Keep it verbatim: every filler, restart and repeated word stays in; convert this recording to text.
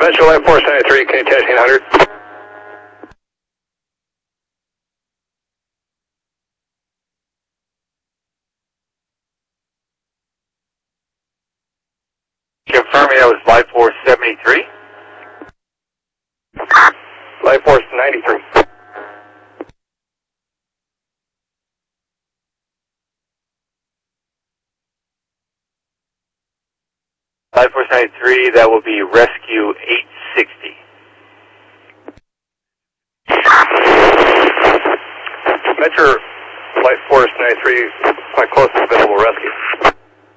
Metro Light Force ninety-three, can you taxi one hundred? Confirming that was Light Force seventy-three. Light Force ninety-three. Light Force ninety-three, that will be Rescue eight sixty. Metro Light Force ninety-three, quite close to available rescue.